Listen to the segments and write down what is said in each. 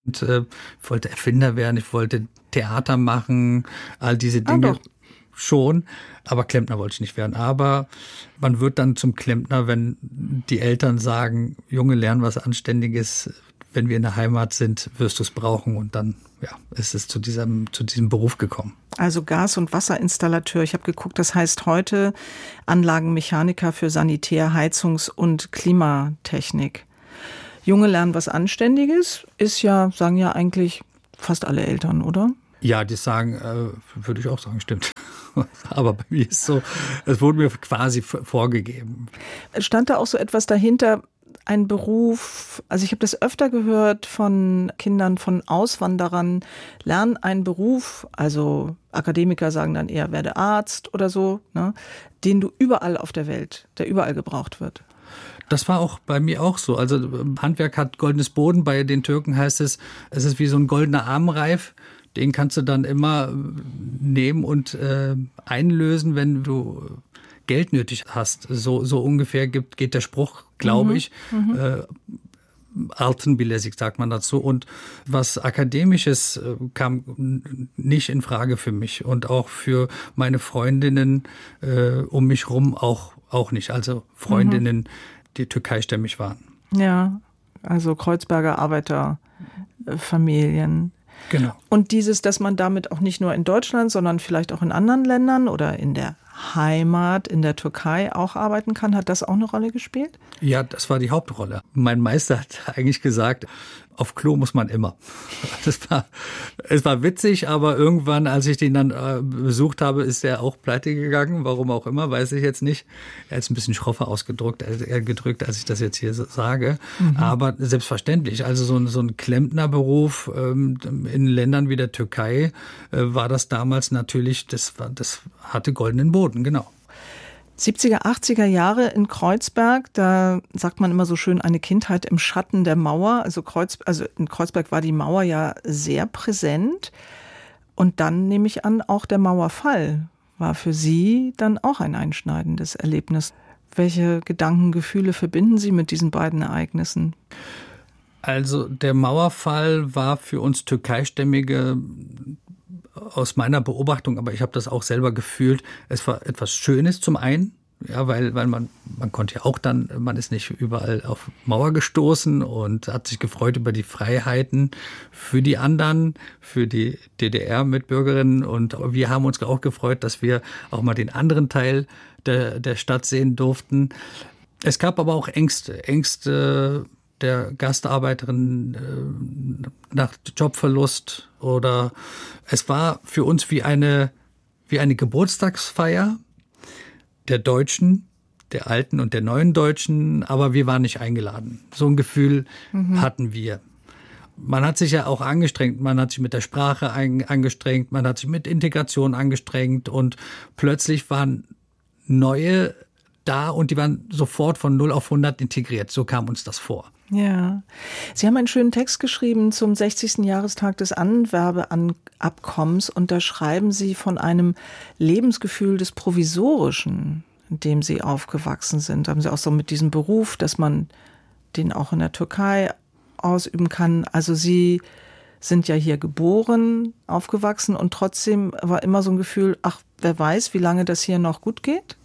Und ich wollte Erfinder werden, ich wollte Theater machen, all diese Dinge schon. Aber Klempner wollte ich nicht werden. Aber man wird dann zum Klempner, wenn die Eltern sagen, Junge, lern was Anständiges. Wenn wir in der Heimat sind, wirst du es brauchen. Und dann ist es zu diesem Beruf gekommen. Also Gas- und Wasserinstallateur. Ich habe geguckt, das heißt heute Anlagenmechaniker für Sanitär-, Heizungs- und Klimatechnik. Junge lernen was Anständiges, sagen ja eigentlich fast alle Eltern, oder? Ja, die sagen, würde ich auch sagen, stimmt. Aber bei mir ist so, es wurde mir quasi vorgegeben. Stand da auch so etwas dahinter, ein Beruf, also ich habe das öfter gehört von Kindern, von Auswanderern, lern einen Beruf, also Akademiker sagen dann eher, werde Arzt oder so, ne, den du überall auf der Welt, der überall gebraucht wird. Das war auch bei mir auch so. Also Handwerk hat goldenes Boden. Bei den Türken heißt es ist wie so ein goldener Armreif. Den kannst du dann immer nehmen und einlösen, wenn du Geld nötig hast. So ungefähr geht der Spruch, glaube ich. Altın bilezik sagt man dazu. Und was Akademisches kam nicht in Frage für mich und auch für meine Freundinnen um mich rum auch nicht. Also Freundinnen, die türkeistämmig waren. Ja, also Kreuzberger Arbeiterfamilien. Genau. Und dass man damit auch nicht nur in Deutschland, sondern vielleicht auch in anderen Ländern oder in der Heimat, in der Türkei auch arbeiten kann, hat das auch eine Rolle gespielt? Ja, das war die Hauptrolle. Mein Meister hat eigentlich gesagt, auf Klo muss man immer. Es war witzig, aber irgendwann, als ich den dann besucht habe, ist er auch pleite gegangen. Warum auch immer, weiß ich jetzt nicht. Er ist ein bisschen schroffer gedrückt, als ich das jetzt hier sage. Aber selbstverständlich, also so ein Klempnerberuf in Ländern wie der Türkei war das damals natürlich, das hatte goldenen Boden, genau. 70er, 80er Jahre in Kreuzberg, da sagt man immer so schön, eine Kindheit im Schatten der Mauer. Also in Kreuzberg war die Mauer ja sehr präsent. Und dann nehme ich an, auch der Mauerfall war für Sie dann auch ein einschneidendes Erlebnis. Welche Gedanken, Gefühle verbinden Sie mit diesen beiden Ereignissen? Also der Mauerfall war für uns Türkeistämmige aus meiner Beobachtung, aber ich habe das auch selber gefühlt, es war etwas Schönes zum einen, ja, weil man konnte ja auch dann, man ist nicht überall auf Mauer gestoßen und hat sich gefreut über die Freiheiten für die anderen, für die DDR-Mitbürgerinnen, und wir haben uns auch gefreut, dass wir auch mal den anderen Teil der Stadt sehen durften. Es gab aber auch Ängste der Gastarbeiterin nach Jobverlust, oder es war für uns wie eine Geburtstagsfeier der Deutschen, der alten und der neuen Deutschen, aber wir waren nicht eingeladen. So ein Gefühl hatten wir. Man hat sich ja auch angestrengt, man hat sich mit der Sprache angestrengt, man hat sich mit Integration angestrengt und plötzlich waren neue da und die waren sofort von 0 auf 100 integriert. So kam uns das vor. Ja. Sie haben einen schönen Text geschrieben zum 60. Jahrestag des Anwerbeabkommens und da schreiben Sie von einem Lebensgefühl des Provisorischen, in dem Sie aufgewachsen sind. Haben Sie auch so mit diesem Beruf, dass man den auch in der Türkei ausüben kann. Also Sie sind ja hier geboren, aufgewachsen und trotzdem war immer so ein Gefühl, ach, wer weiß, wie lange das hier noch gut geht?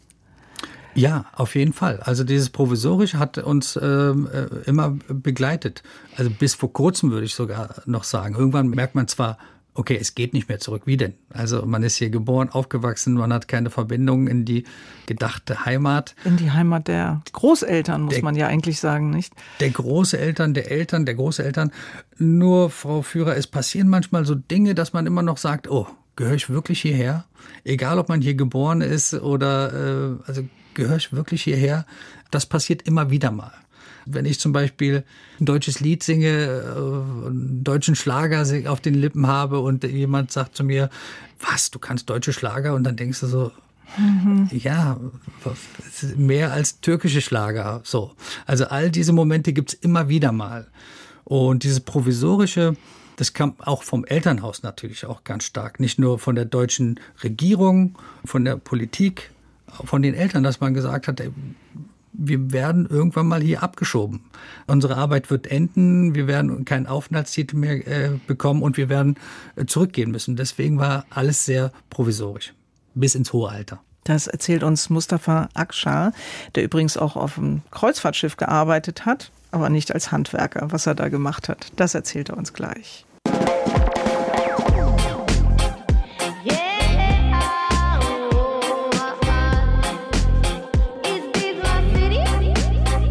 Ja, auf jeden Fall. Also dieses Provisorische hat uns immer begleitet. Also bis vor kurzem würde ich sogar noch sagen. Irgendwann merkt man zwar, okay, es geht nicht mehr zurück. Wie denn? Also man ist hier geboren, aufgewachsen, man hat keine Verbindung in die gedachte Heimat. In die Heimat der Großeltern, muss man ja eigentlich sagen, nicht? Der Großeltern, der Eltern, der Großeltern. Nur, Frau Führer, es passieren manchmal so Dinge, dass man immer noch sagt, oh, gehöre ich wirklich hierher? Egal, ob man hier geboren ist oder gehöre ich wirklich hierher? Das passiert immer wieder mal. Wenn ich zum Beispiel ein deutsches Lied singe, einen deutschen Schlager auf den Lippen habe und jemand sagt zu mir, was, du kannst deutsche Schlager? Und dann denkst du so, ja, mehr als türkische Schlager. So. Also all diese Momente gibt's immer wieder mal. Und dieses Provisorische, das kam auch vom Elternhaus natürlich auch ganz stark. Nicht nur von der deutschen Regierung, von der Politik, von den Eltern, dass man gesagt hat, ey, wir werden irgendwann mal hier abgeschoben. Unsere Arbeit wird enden, wir werden keinen Aufenthaltstitel mehr bekommen und wir werden zurückgehen müssen. Deswegen war alles sehr provisorisch, bis ins hohe Alter. Das erzählt uns Mustafa Akçar, der übrigens auch auf einem Kreuzfahrtschiff gearbeitet hat, aber nicht als Handwerker. Was er da gemacht hat, das erzählt er uns gleich.